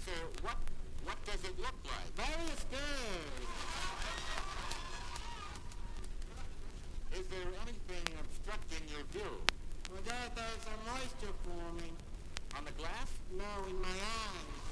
sir, what does it look like? Very scary. Is there anything obstructing your view? Well, there's some moisture forming. On the glass? No, in my eyes.